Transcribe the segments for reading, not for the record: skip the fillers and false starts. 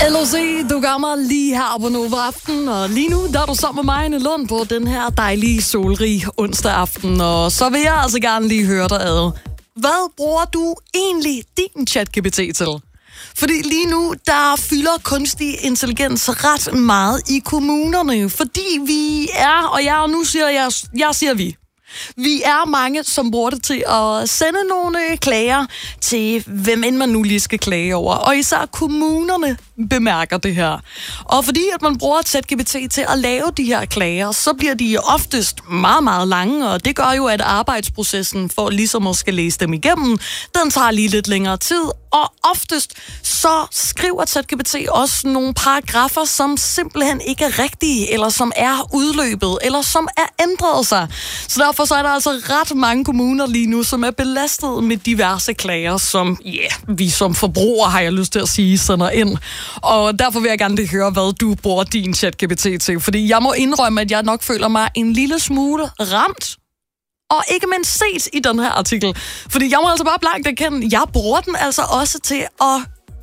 LOC, du gør mig lige her på Nova Aften, og lige nu der er du sammen med mig, Anne Lund, på den her dejlige, solrige onsdag aften, og så vil jeg altså gerne lige høre dig ad. Hvad bruger du egentlig din ChatGPT til? Fordi lige nu, der fylder kunstig intelligens ret meget i kommunerne, fordi vi er, og nu siger jeg siger vi. Vi er mange, som bruger det til at sende nogle klager til, hvem end man nu lige skal klage over. Og især kommunerne bemærker det her. Og fordi at man bruger ChatGPT til at lave de her klager, så bliver de oftest meget, meget lange, og det gør jo, at arbejdsprocessen for ligesom at skal læse dem igennem, den tager lige lidt længere tid. Og oftest så skriver ChatGPT også nogle paragrafer, som simpelthen ikke er rigtige, eller som er udløbet, eller som er ændret sig. Så derfor så er der altså ret mange kommuner lige nu, som er belastet med diverse klager, som vi som forbrugere, har jeg lyst til at sige, sender ind. Og derfor vil jeg gerne høre, hvad du bruger din ChatGPT til. Fordi jeg må indrømme, at jeg nok føler mig en lille smule ramt. Og ikke mindst set i den her artikel. Fordi jeg må altså bare blankt erkende, jeg bruger den altså også til at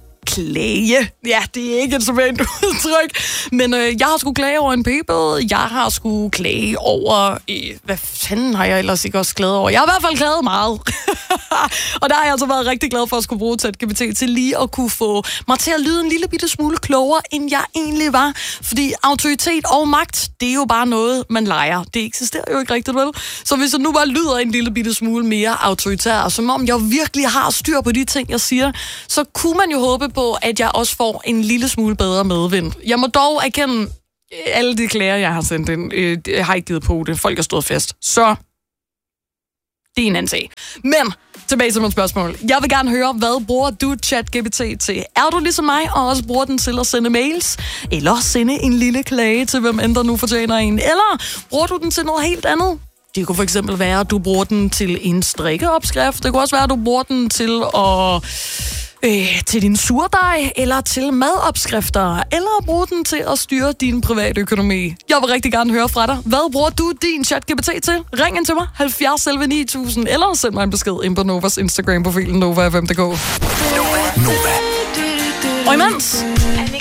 klage. Ja, det er ikke et så pænt udtryk. Men jeg har sgu klage over en p-bøde. Jeg har sgu klage over... hvad fanden har jeg ellers ikke også klaget over? Jeg har i hvert fald klaget meget. Og der har jeg altså været rigtig glad for at skulle bruge ChatGPT til lige at kunne få mig til at lyde en lille bitte smule klogere, end jeg egentlig var. Fordi autoritet og magt, det er jo bare noget, man leger. Det eksisterer jo ikke rigtigt, vel? Så hvis jeg nu bare lyder en lille bitte smule mere autoritær, som om jeg virkelig har styr på de ting, jeg siger, så kunne man jo håbe på, at jeg også får en lille smule bedre medvind. Jeg må dog erkende, alle de klager, jeg har sendt ind, jeg har ikke givet på det. Folk har stået fast. Så det er en anden sag. Men tilbage til mit spørgsmål. Jeg vil gerne høre, hvad bruger du ChatGPT til? Er du ligesom mig, og også bruger den til at sende mails? Eller sende en lille klage til, hvem end der nu fortjener en? Eller bruger du den til noget helt andet? Det kunne for eksempel være, at du bruger den til en strikkeopskrift. Det kunne også være, at du bruger den til at... til din surdej, eller til madopskrifter, eller bruge den til at styre din private økonomi. Jeg vil rigtig gerne høre fra dig. Hvad bruger du din ChatGPT til? Ring ind til mig, 70 11 9000, eller send mig en besked ind på Novas Instagram-profil, NovaFM.dk. Nova. Og imens...